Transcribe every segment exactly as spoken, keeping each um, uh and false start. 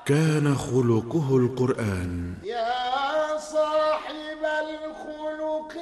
كان خلقه القرآن. يا صاحب الخلق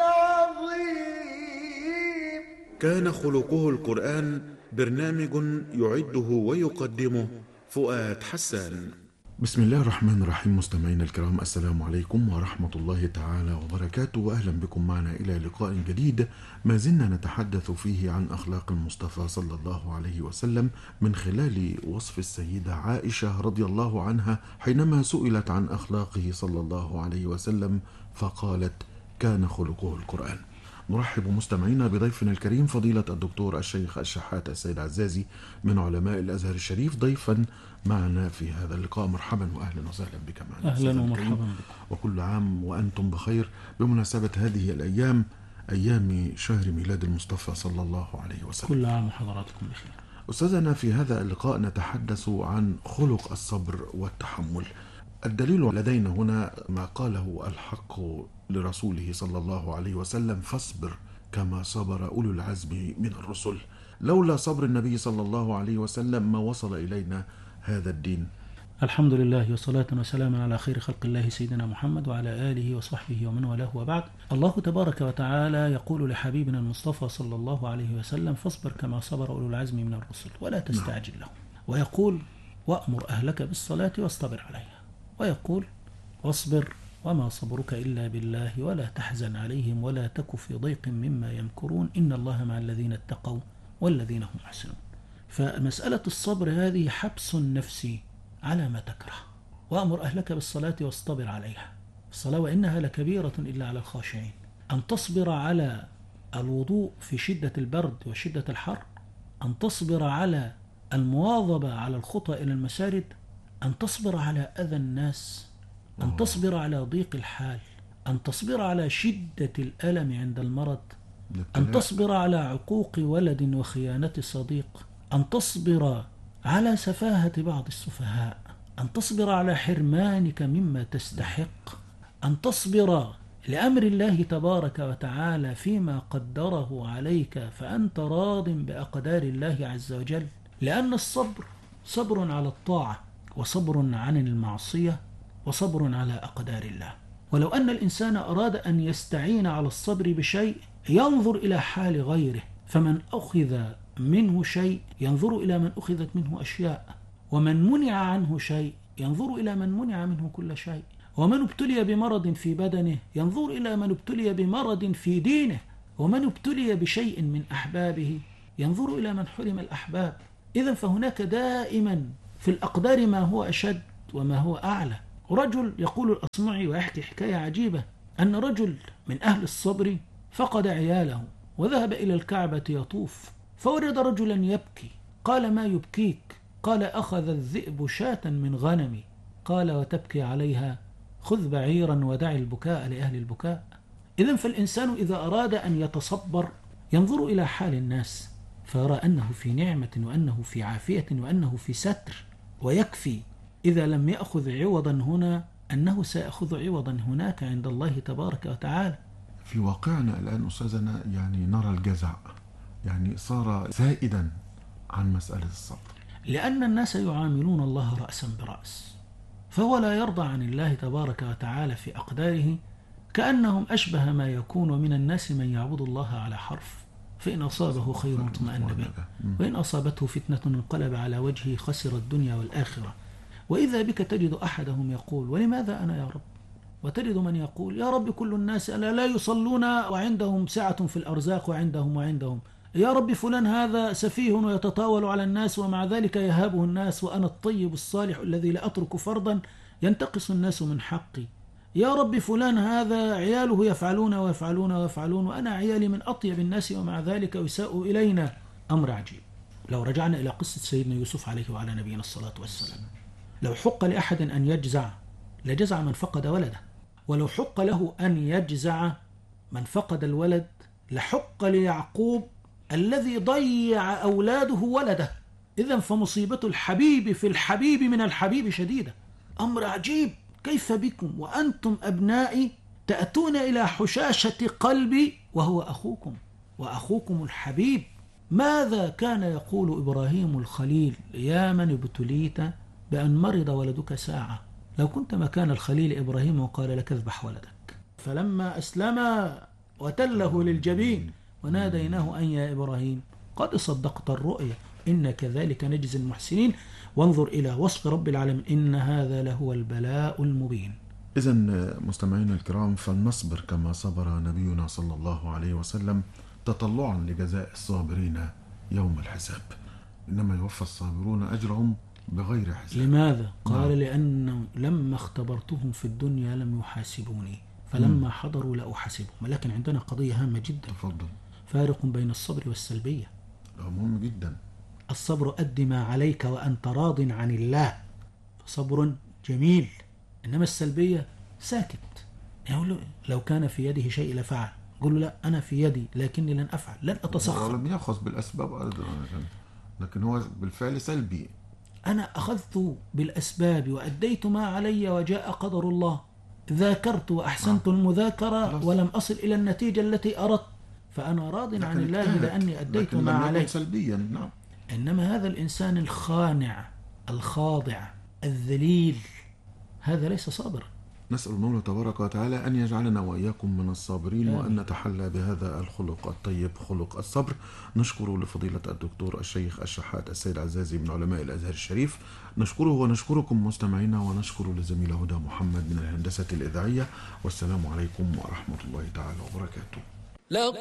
العظيم. كان خلقه القرآن برنامج يعده ويقدمه فؤاد حسان. بسم الله الرحمن الرحيم. مستمعينا الكرام، السلام عليكم ورحمة الله تعالى وبركاته، وأهلا بكم معنا إلى لقاء جديد ما زلنا نتحدث فيه عن أخلاق المصطفى صلى الله عليه وسلم من خلال وصف السيدة عائشة رضي الله عنها حينما سئلت عن أخلاقه صلى الله عليه وسلم فقالت: كان خلقه القرآن. نرحب مستمعينا بضيفنا الكريم فضيلة الدكتور الشيخ الشحات السيد عزازي من علماء الأزهر الشريف ضيفا معنا في هذا اللقاء. مرحبا وأهلا وسهلا بك معنا. أهلا ومرحبا بك، وكل عام وأنتم بخير بمناسبة هذه الأيام، أيام شهر ميلاد المصطفى صلى الله عليه وسلم. كل عام وحضراتكم بخير. أستاذنا، في هذا اللقاء نتحدث عن خلق الصبر والتحمل. الدليل لدينا هنا ما قاله الحق لرسوله صلى الله عليه وسلم: فاصبر كما صبر أولو العزم من الرسل. لولا صبر النبي صلى الله عليه وسلم ما وصل إلينا هذا الدين. الحمد لله وصلاة وسلام على خير خلق الله سيدنا محمد وعلى آله وصحبه ومن والاه، وبعد. الله تبارك وتعالى يقول لحبيبنا المصطفى صلى الله عليه وسلم: فاصبر كما صبر أولو العزم من الرسل ولا تستعجل لهم. ويقول: وأمر أهلك بالصلاة واصطبر عليها. ويقول: واصبر وما صبرك إلا بالله ولا تحزن عليهم ولا تك في ضيق مما يمكرون إن الله مع الذين اتقوا والذين هم محسنون. فمسألة الصبر هذه حبس نفسي على ما تكره. وأمر أهلك بالصلاة واصطبر عليها. الصلاة وإنها لكبيرة إلا على الخاشعين. أن تصبر على الوضوء في شدة البرد وشدة الحر، أن تصبر على المواظبة على الخطى إلى المساجد، أن تصبر على أذى الناس، أن تصبر على ضيق الحال، أن تصبر على شدة الألم عند المرض، أن تصبر على عقوق ولد وخيانة صديق، أن تصبر على سفاهة بعض السفهاء، أن تصبر على حرمانك مما تستحق، أن تصبر لأمر الله تبارك وتعالى فيما قدره عليك فأنت راض بأقدار الله عز وجل. لأن الصبر صبر على الطاعة، وصبر عن المعصية، وصبر على أقدار الله. ولو أن الإنسان أراد أن يستعين على الصبر بشيء ينظر إلى حال غيره، فمن أخذ منه شيء ينظر إلى من أخذت منه أشياء، ومن منع عنه شيء ينظر إلى من منع منه كل شيء، ومن ابتلي بمرض في بدنه ينظر إلى من ابتلي بمرض في دينه، ومن ابتلي بشيء من أحبابه ينظر إلى من حرم الأحباب. إذن فهناك دائما في الأقدار ما هو أشد وما هو أعلى. رجل يقول الأصمعي ويحكي حكاية عجيبة أن رجل من أهل الصبر فقد عياله وذهب إلى الكعبة يطوف، فورد رجلا يبكي. قال: ما يبكيك؟ قال: أخذ الذئب شاة من غنمي. قال: وتبكي عليها؟ خذ بعيرا ودع البكاء لأهل البكاء. إذن فالإنسان إذا أراد أن يتصبر ينظر إلى حال الناس فيرى أنه في نعمة وأنه في عافية وأنه في ستر، ويكفي إذا لم يأخذ عوضا هنا أنه سيأخذ عوضا هناك عند الله تبارك وتعالى. في واقعنا الآن أستاذنا يعني نرى الجزع يعني صار زائدا عن مسألة الصبر، لأن الناس يعاملون الله رأسا برأس، فهو لا يرضى عن الله تبارك وتعالى في أقداره، كأنهم أشبه ما يكون من الناس من يعبد الله على حرف، فإن أصابه خير اطمأن به، وإن أصابته فتنة انقلب على وجهه خسر الدنيا والآخرة. وإذا بك تجد أحدهم يقول: ولماذا أنا يا رب؟ وتجد من يقول: يا رب كل الناس ألا لا يصلون وعندهم سعة في الأرزاق وعندهم وعندهم يا رب فلان هذا سفيه ويتطاول على الناس ومع ذلك يهابه الناس، وأنا الطيب الصالح الذي لا أترك فرضا ينتقص الناس من حقي. يا رب فلان هذا عياله يفعلون ويفعلون ويفعلون وأنا عيالي من أطيب الناس ومع ذلك يساء إلينا. أمر عجيب. لو رجعنا إلى قصة سيدنا يوسف عليه وعلى نبينا الصلاة والسلام، لو حق لأحد أن يجزع لجزع من فقد ولده، ولو حق له أن يجزع من فقد الولد لحق ليعقوب الذي ضيع أولاده ولده. إذن فمصيبة الحبيب في الحبيب من الحبيب شديدة. أمر عجيب. كيف بكم وأنتم أبنائي تأتون إلى حشاشة قلبي وهو أخوكم وأخوكم الحبيب. ماذا كان يقول إبراهيم الخليل: يا من ابتليت بأن مرض ولدك ساعة، لو كنت مكان الخليل إبراهيم وقال لك اذبح ولدك. فلما أسلم وتله للجبين وناديناه أن يا إبراهيم قد صدقت الرؤيا إن كذلك نجزي المحسنين وانظر إلى وصف رب العالمين إن هذا لهو البلاء المبين. إذن مستمعينا الكرام، فلنصبر كما صبر نبينا صلى الله عليه وسلم تطلعا لجزاء الصابرين يوم الحساب، إنما يوفى الصابرون أجرهم بغير حساب. لماذا؟ قال نعم. لأنه لما اختبرتهم في الدنيا لم يحاسبوني فلما م. حضروا لا أحاسبهم. لكن عندنا قضية هامة جدا. تفضل. فارق بين الصبر والسلبية. مهم جدا. الصبر أد ما عليك وأنت راض عن الله، فصبر جميل. إنما السلبية ساكت، يعني لو كان في يده شيء لفعل، قل له لا أنا في يدي لكني لن أفعل، لن أتسخط. لم يأخذ بالأسباب أيضا، لكن هو بالفعل سلبي. أنا أخذت بالأسباب وأديت ما علي وجاء قدر الله، ذاكرت وأحسنت المذاكرة ولم أصل إلى النتيجة التي أردت، فأنا راض عن الله لأني أديت ما علي. سلبيا. نعم. إنما هذا الإنسان الخانع الخاضع الذليل هذا ليس صابر. نسأل المولى تبارك وتعالى أن يجعلنا وإياكم من الصابرين آه. وأن نتحلى بهذا الخلق الطيب خلق الصبر. نشكر لفضيلة الدكتور الشيخ الشحات السيد عزازي من علماء الأزهر الشريف، نشكره ونشكركم مستمعينا، ونشكر لزميل هدى محمد من الهندسة الإذاعية، والسلام عليكم ورحمة الله تعالى وبركاته.